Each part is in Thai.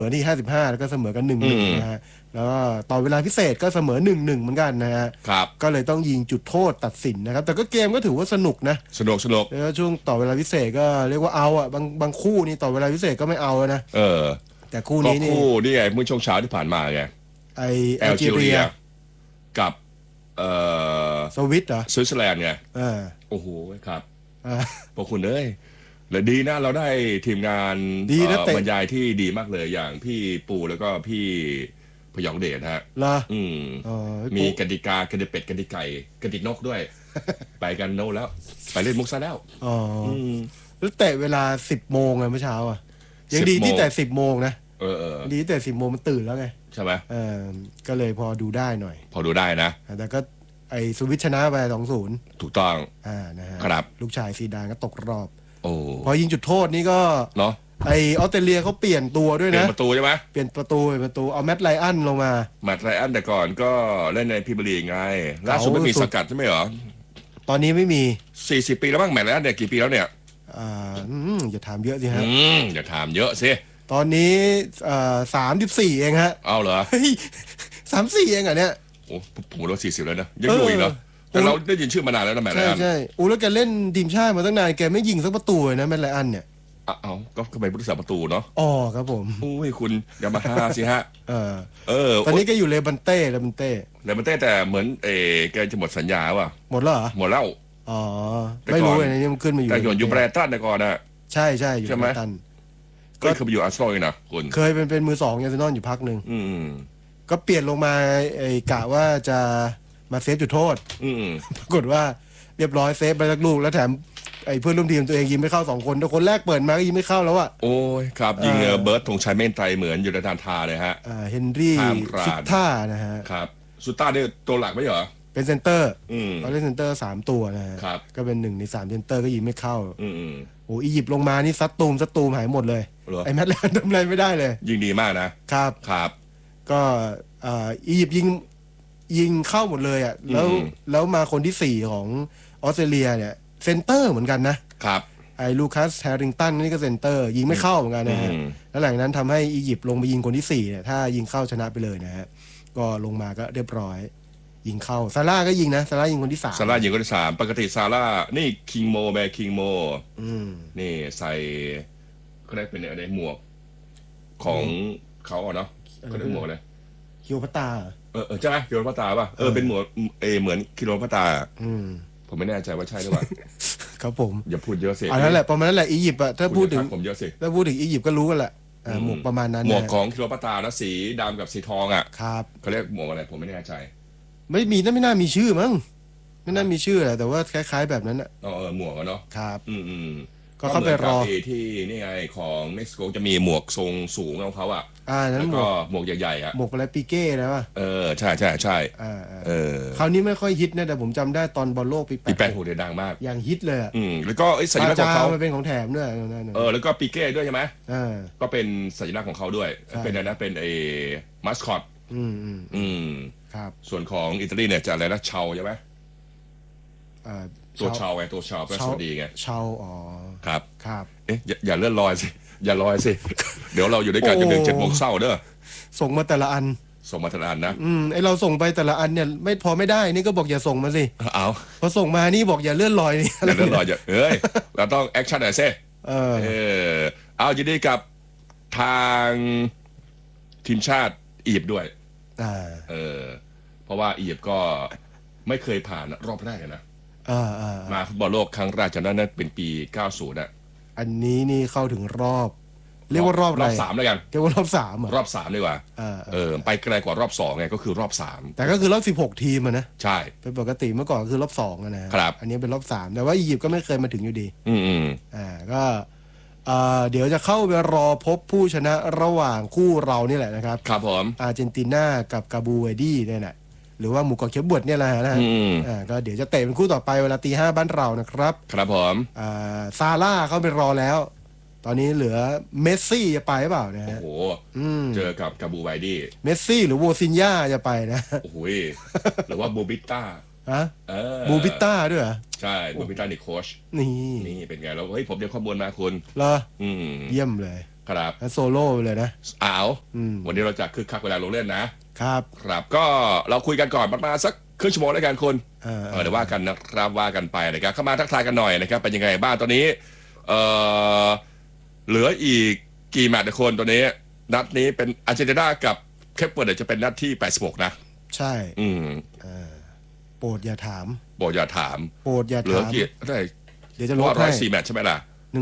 อที่55แล้วก็เสมอกัน1-1นะฮะแล้วก็ต่อเวลาพิเศษก็เสมอ1-1เหมือนกันนะฮะครับก็เลยต้องยิงจุดโทษตัดสินนะครับแต่ก็เกมก็ถือว่าสนุกนะสนุกแล้วช่วงต่อเวลาพิเศษก็เรียกว่าเอาอ่ะบางคู่นี่ต่อเวลาพิเศษก็ไม่เอาแล้วนะแต่คู่นี้นี่ไงเมื่อช่วงเช้าที่ผ่านมาไงไอแอลจีเรียกับสวิตเหรอสวิตเซอร์แลนด์ไงโอ้โหครับพวกคุณและดีนะเราได้ทีมงานบรรยายที่ดีมากเลยอย่างพี่ปูแล้วก็พี่พยองเดชฮะมีกติกากติเป็ดกติไก่กตินกด้วย ไปกันโนแล้วไปเล่นมุกซะแล้วแล้วเตะเวลา10 โมงไงเมื่อเช้าอ่ะยังดีที่แต่10 โมงนะดีแต่10 โมงมันตื่นแล้วไงใช่ไหมก็เลยพอดูได้หน่อยพอดูได้นะแต่ก็ไอสวิตชนะไป2-0 ถูกต้องนะฮะครับลูกชายซีดานก็ตกรอบพอยิงจุดโทษนี่ก็เนาะไอออสเตรเลียเขาเปลี่ยนตัวด้วยนะเปลี่ยนประตูใช่ไหมเปลี่ยนประตูเอาแมตต์ไลอันลงมาแมตต์ไลอันแต่ก่อนก็เล่นในพรีเมียร์ลีกไงล่าสุดไม่มีสังกัดใช่ไหมเหรอตอนนี้ไม่มี 40 ปีแล้วบ้างแมตต์ไลอันเนี่ยกี่ปีแล้วเนี่ยอย่าถามเยอะสิฮะอย่าถามเยอะสิตอนนี้34เองฮะเอาเหรอ 34เองอ่ะเนี่ยโอ้ผมว่า40แล้วนะยังอยู่อีกเหรอแต่เราได้ยินชื่อมานานแล้วนะแมตต์ไลอันใช่แล้วแกเล่นทีมชาติมาตั้งนานแกไม่ยิงสักประตูเลยนะแมตต์ไลอันเนี่ยก็เป็นผู้รักษาประตูเนาะครับผมอุ้ยคุณอย่ามาฮ่าสิฮะตอนนี้แกอยู่เลบันเต้แต่เหมือนแกจะหมดสัญญาว่ะหมดแล้วเหรอหมดแล้วไม่รู้เลยนี่มันขึ้นมาอยู่แต่อยู่แบรตันแต่ก่อนนะใช่อยู่แบรตันก็เคยไปอยู่อาร์เซนอลเองนะคุณเคยเป็นมือ2อาร์เซนอลอยู่พักหนึ่งก็เปลี่ยนลงมากะว่าจะมาเซฟจุดโทษปรากฏว่าเรียบร้อยเซฟไปสักลูกแล้วแถมเพื่อนร่วมทีมตัวเองยิงไม่เข้า2 คนแต่คนแรกเปิดมาก็ยิงไม่เข้าแล้วอ่ะโอ้ยครับยิงเบิร์ตธงชัยเมนไตรเหมือนอยู่ในทานทาเลยฮะเฮนรี่สุดท่านะฮะครับสุดท่าเนี่ยตัวหลักไม่เหรอเป็นเซนเตอร์เขาเล่นเซนเตอร์3 ตัวนะฮะก็เป็น1 ใน 3เซนเตอร์ก็ยิงไม่เข้าโอ้อียิปต์ลงมานี่ซัดตูมหายหมดเลยไอ้แมตต์แลนด์ทำอะไรไม่ได้เลยยิงดีมากนะครับก็อียิปต์ยิงเข้าหมดเลยอ่ะแล้วมาคนที่4ของออสเตรเลียเนี่ยเซนเตอร์เหมือนกันนะครับไอ้ลูคัสแฮริงตันนี่ก็เซนเตอร์ยิงไม่เข้าเหมือนกันนะฮะแล้วหลังนั้นทำให้อียิปต์ลงไปยิงคนที่4เนี่ยถ้ายิงเข้าชนะไปเลยนะฮะก็ลงมาก็เรียบร้อยยิงเข้าซาร่าก็ยิงนะซาร่ายิงคนที่3 ซาร่ายิงคนที่3ปกติซาร่านี่คิงโมนี่ใส่เขาได้เป็นอะไรหมวกของเขาเนาะเขาได้หมวกเลยคิโอพัตตาใช่ไหมคิโอพัตตาป่ะเป็นหมวกเหมือนคิโอพัตตาผมไม่แน่ใจว่าใช่หรือเปล่าครับผมอย่าพูดเยอะสินั่นแหละประมาณนั้นแหละอียิปต์อะถ้าพูดถึงผมเยอะสิถ้าพูดถึงอียิปต์ก็รู้กันแหละหมวกประมาณนั้นหมวกของคิโอพัตตานะสีดำกับสีทองอ่ะครับเขาเรียกหมวกอะไรผมไม่แน่ใจไม่น่ามีชื่อมั้งไม่น่ามีชื่อแหละแต่ว่าคล้ายๆแบบนั้นอ่ะหมวกเนาะครับก็เข้าไปรอที่นี่ไงของเม็กซิโกจะมีหมวกทรงสูงของเขาอ่ะแล้วก็หมวกใหญ่ๆอ่ะหมวกอะไรปีเก้นะป่ะใช่คราวนี้ไม่ค่อยฮิตนะแต่ผมจำได้ตอนบอลโลกปี 8โหเดือดดังมากอย่างฮิตเลยอ่ะแล้วก็สัญลักษณ์ของเขามันเป็นของแถมด้วยแล้วก็ปีเก้ด้วยใช่ไหมก็เป็นสัญลักษณ์ของเขาด้วยเป็นอะไรนะเป็นมัสคอตครับส่วนของอิตาลีเนี่ยจะอะไรนะเชาใช่ไหมตัวเชาไงตัวเชาแปลว่าสวัสดีไงเชาครับอย่าเลื่อนลอยสิอย่าลอยสิเดี๋ยวเราอยู่ด้วยกันจนถึง7 โมงเช้าเด้อส่งมาแต่ละอันนะไอเราส่งไปแต่ละอันเนี่ยไม่ได้นี่ก็บอกอย่าส่งมาสิพอส่งมานี่บอกอย่าเลื่อนลอยนี่อย่าเลื่อนลอยเราต้องแอคชั่นหน่อยสิเอายินดีกับทางทีมชาติอียิปต์ด้วยเพราะว่าอียิปต์ก็ไม่เคยผ่านรอบแรกนะมาฟุตบอลโลกครั้งแรกจำได้นั่นเป็นปี90นะอันนี้นี่เข้าถึงรอบเรียกว่ารอบ 3เลยกันเรียกว่ารอบ3 รอบ3เลยว่ะไปไกลกว่ารอบ2ไงก็คือรอบ3 แต่ก็คือรอบ16 ทีมนะใช่เป็นปกติเมื่อก่อนคือรอบ2นะครับอันนี้เป็นรอบ3แต่ว่าอียิปต์ก็ไม่เคยมาถึงอยู่ดีก็เดี๋ยวจะเข้าไปรอพบผู้ชนะระหว่างคู่เรานี่แหละนะครับครับผมอาร์เจนตินากับกาบูเวดีเนี่ยแหละหรือว่าหมู่เกาะเขียวบวชเนี่ยแหละนะก็เดี๋ยวจะเตะเป็นคู่ต่อไปเวลาตี 5บ้านเรานะครับครับผมซาร่าเข้าไปรอแล้วตอนนี้เหลือเมสซี่จะไปหรือเปล่านะฮะโอ้โหเจอกับกาบูไวดี้เมสซี่หรือโวซินญาจะไปนะโอ้โหหรือว่าบูบิต้าบูบิต้าด้วยใช่บูบิต้านี่โค้ชนี่เป็นไงแล้วผมเดี๋ยวข้อมูลมาคุณเหรอเยี่ยมเลยคครับโซโล่ไปเลยนะอ้าววันนี้เราจะคึกคักเวลาลงเล่นนะครับครับก็เราคุยกันก่อนประมาณสักครึ่งชั่วโมงแล้วกันคุณเดี๋ยวว่ากันนะครับว่ากันไปนะครับเข้ามาทักทายกันหน่อยนะครับเป็นยังไงบ้างตอนนี้เหลืออีกกี่แมตช์นะคนตัวนี้นัดนี้เป็นอาร์เจนตินากับเคปเวอร์เดจะเป็นนัดที่86นะใช่โปรดอย่าถามโปรดอย่าถามโปรดอย่าถามเหลือกี่ได้เดี๋ยวจะลดให้ 104แมตช์ใช่ไหมล่ะ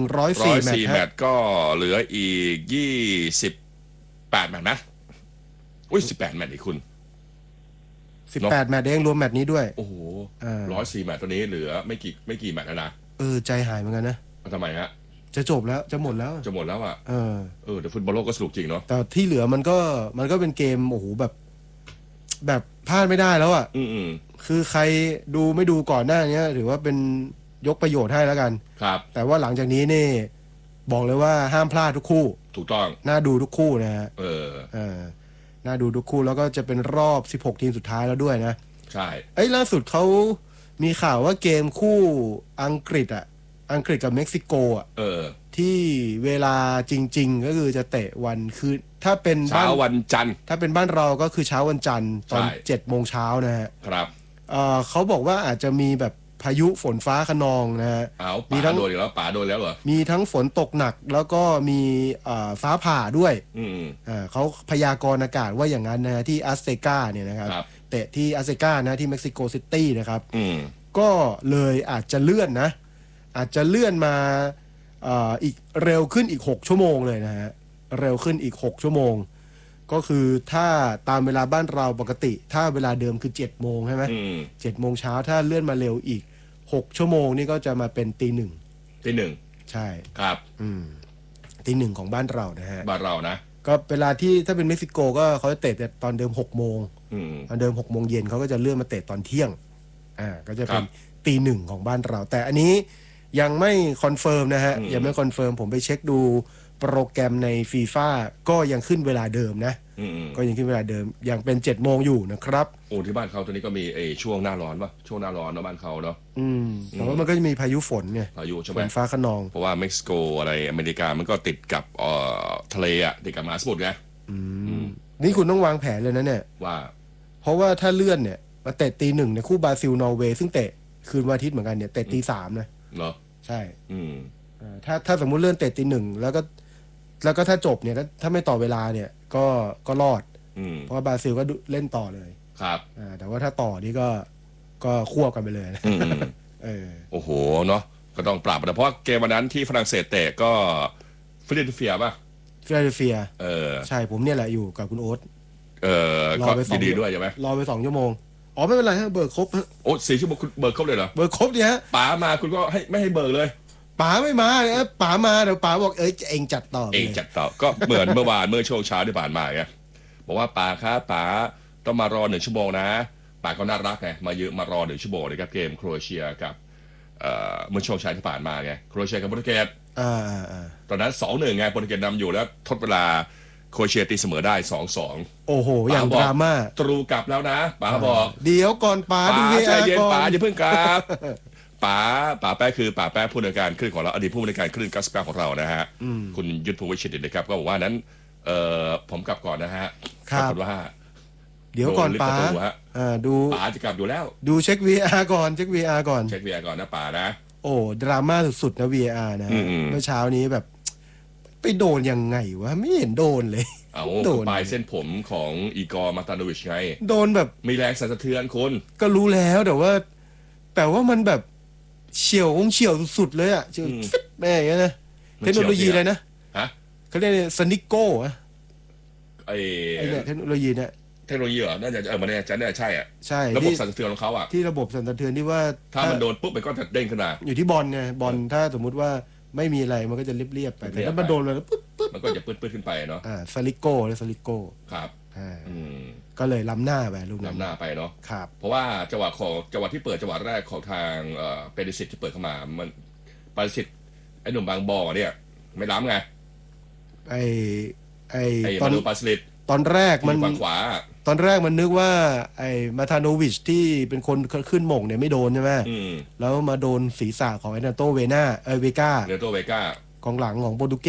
104 แมตช์ก็เหลืออีก28แมตช์นะอุ้ย18แมตช์อีกคุณ 18แมตช์เองรวมแมตช์นี้ด้วยโอ้โห104แมตช์ตัวนี้เหลือไม่กี่แมตช์แล้วนะใจหายเหมือนกันนะทำไมฮะจะจบแล้วจะหมดแล้วอ่ะแต่ฟุตบอลโลกก็สนุกจริงเนาะแต่ที่เหลือมันก็เป็นเกมโอ้โหแบบพลาดไม่ได้แล้วอ่ะคือใครดูไม่ดูก่อนหน้านี้ถือว่าเป็นยกประโยชน์ให้แล้วกันครับแต่ว่าหลังจากนี้นี่บอกเลยว่าห้ามพลาดทุกคู่ถูกต้องน่าดูทุกคู่นะฮะน่าดูทุกคู่แล้วก็จะเป็นรอบ16ทีมสุดท้ายแล้วด้วยนะใช่ล่าสุดเขามีข่าวว่าเกมคู่อังกฤษกับเม็กซิโกที่เวลาจริงๆก็คือจะเตะวันคือถ้าเป็นเช้าวันจันทร์ถ้าเป็นบ้านเราก็คือเช้าวันจันทร์ตอน7 โมงเช้านะฮะครับเขาบอกว่าอาจจะมีแบบพายุฝนฟ้าคะนองนะฮะมีทั้งโดนแล้วป่าโดนแล้วเหรอมีทั้งฝนตกหนักแล้วก็มีฟ้าผ่าด้วยเขาพยากรณ์อากาศว่าอย่างนั้นนะฮะที่อัสเซกาเนี่ยนะครับเตะที่อัสเซกานะที่เม็กซิโกซิตี้นะครับก็เลยอาจจะเลื่อนนะอาจจะเลื่อนมาอีกเร็วขึ้นอีก6ชั่วโมงเลยนะฮะเร็วขึ้นอีก6ชั่วโมงก็คือถ้าตามเวลาบ้านเราปกติถ้าเวลาเดิมคือ7 โมงใช่ไหม7 โมงเช้าถ้าเลื่อนมาเร็วอีก6ชั่วโมงนี่ก็จะมาเป็นตี 1ใช่ครับตี 1ของบ้านเรานะฮะบ้านเรานะก็เวลาที่ถ้าเป็นเม็กซิโกก็เขาจะเตะตอนเดิม6 โมงตอนเดิม6 โมงเย็นเขาก็จะเลื่อนมาเตะตอนเที่ยงก็จะเป็นตี 1ของบ้านเราแต่อันนี้ยังไม่คอนเฟิร์มนะฮะยังไม่คอนเฟิร์มผมไปเช็คดูโปรแกรมในฟีฟ่าก็ยังขึ้นเวลาเดิมนะก็ยังขึ้นเวลาเดิมยังเป็น7 โมงอยู่นะครับโอ้ที่บ้านเขาตัวนี้ก็มีช่วงหน้าร้อนป่ะช่วงหน้าร้อนเนาะบ้านเขาเนาะแต่ว่ามันก็จะมีพายุฝนไงพายุใช่ไหมฝนฟ้าคะนองเพราะว่าเม็กซิโกอะไรอเมริกามันก็ติดกับทะเลอ่ะติดกับมหาสมุทรไงนี่คุณต้องวางแผนเลยนะเนี่ยว่าเพราะว่าถ้าเลื่อนเนี่ยมาเตะตี 1ในคู่บราซิลนอร์เวย์ซึ่งเตะคืนวันอาทิตย์เหมือนกันเนี่ยเตะตี 3นะเหรอใช่ถ้าสมมุติเลื่อนเตะตี 1แล้วก็ถ้าจบเนี่ยถ้าไม่ต่อเวลาเนี่ยก็รอดเพราะว่าบราซิลก็เล่นต่อเลยครับแต่ว่าถ้าต่อนี่ก็ควบกันไปเลยนะโอ้โหเนาะก็ต้องปรับนะเพราะเกมวันนั้นที่ฝรั่งเศสเตะก็ฟิลาเดลเฟียป่ะฟิลาเดลเฟียใช่ผมเนี่ยแหละอยู่กับคุณโอ๊ตก็ดีด้วยใช่ไหมรอไป2 ชั่วโมงอ๋อไม่เป็นไรฮะเบิกครบโอ้4 ชั่วโมงคุณเบิกครบเลยเหรอเบิกครบดิฮะป๋ามาคุณก็ไม่ให้เบิกเลยป๋าไม่มาป๋ามาเดี๋ยวป๋าบอกเองจัดต่อก็เหมือนเมื่อวานเมื่อช่วงเช้าที่ผ่านมาไงบอกว่าป๋าครับป๋าต้องมารอ1 ชั่วโมงนะป๋าก็น่ารักไงมารอ1 ชั่วโมงนะครับเกมโครเอเชียกับเมื่อช่วงเช้าที่ผ่านมาไงโครเอเชียกับโปรตุเกสตอนนั้น 2-1 ไงโปรตุเกสนำอยู่แล้วทดเวลาโครเอเชียตีเสมอได้ 2-2 โอ้โหอย่างดราม่าตรูกลับแล้วนะป๋าบอกเดี๋ยวก่อนป๋าดูใจเย็นป๋าอย่าเพิ่งกลับป๋าแป๊ะคือป๋าแป๊ะผู้ในการคลื่นของเราอดีตผู้ในการคลื่น99ของเรานะฮะคุณยุทธภูมิชิตนะครับก็บอกว่านั้นผมกลับก่อนนะฮะครับว่าเดี๋ยวก่อนป๋าดูป๋าจะกลับอยู่แล้วดูเช็ค VR ก่อนเช็ค VR ก่อนนะป๋านะโอ้ดราม่าสุดๆนะ VR นะเมื่อเช้านี้แบบไปโดนยังไงวะไม่เห็นโดนเลยโดนปลายเส้นผมของอีกอร์มาตาโนวิชไงโดนแบบมีแรงสั่นสะเทือนคนก็รู้แล้วแต่ว่ามันแบบเฉียวสุดๆเลยอ่ะเฉียวแม่อย่างเงี้ยนะเทคโนโลยีอะไรนะเขาเรียกสนิโก้อะไอ้เนี่ยเทคโนโลยีเนี่ยเทคโนโลยีเหรอน่าจะมันเนี่ยใช่อ่ะใช่ระบบสั่นสะเทือนของเขาอ่ะที่ระบบสั่นสะเทือนที่ว่าถ้ามันโดนปุ๊บมันก็จะเด้งขึ้นมาอยู่ที่บอลไงบอลถ้าสมมุติว่าไม่มีอะไรมันก็จะเรียบๆไปแต่ถ้ามันโดนเลยปุ๊บมันก็จะปื้ดขึ้นไปเนาะสลิโก้และสลิโก้ครับก็เลยล้ำหน้าไปลูกล้ำหน้าไปเนาะครับเพราะว่าจังหวะที่เปิดจังหวะแรกของทางเปริสิตที่เปิดเข้ามามันเปริสิตไอ้หนุ่มบางบ่อเนี่ยไม่ล้ำไงไอ้ตอนดูปาสลิดตอนแรกมันขวาตอนแรกมันนึกว่าไอ้มาธานโนวิชที่เป็นคนขึ้นหม่งเนี่ยไม่โดนใช่ไหมแล้วมาโดนศีรษะของไอ้นาโตเวกากองหลังของโปรตุเกส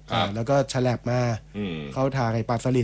แล้วก็ฉลับมาเข้าทางไอ้ปลาสลิด